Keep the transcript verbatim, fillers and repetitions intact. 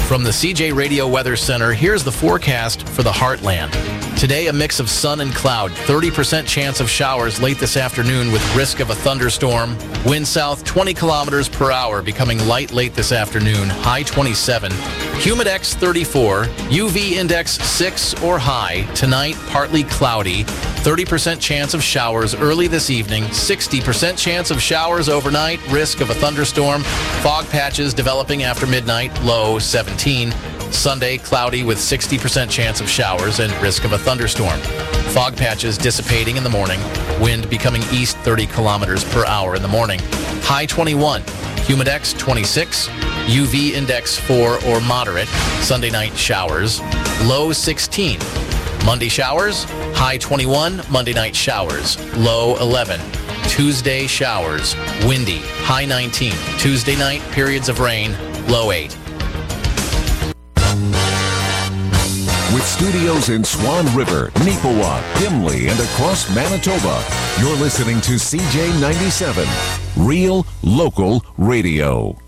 From the C J Radio Weather Center, here's the forecast for the Heartland. Today, a mix of sun and cloud. thirty percent chance of showers late this afternoon with risk of a thunderstorm. Wind south twenty kilometers per hour, becoming light late this afternoon. High twenty-seven. Humidex thirty-four. U V index six or high. Tonight, partly cloudy. thirty percent chance of showers early this evening. sixty percent chance of showers overnight. Risk of a thunderstorm. Fog patches developing after midnight. Low seventeen. Sunday, cloudy with sixty percent chance of showers and risk of a thunderstorm. Fog patches dissipating in the morning. Wind becoming east thirty kilometers per hour in the morning. High twenty-one. Humidex twenty-six. U V index four or moderate. Sunday night showers. Low sixteen. Monday showers. High twenty-one. Monday night showers. Low eleven. Tuesday showers. Windy. High nineteen. Tuesday night periods of rain. Low eight. With studios in Swan River, Neepawa, Gimli, and across Manitoba, you're listening to C J ninety-seven, Real Local Radio.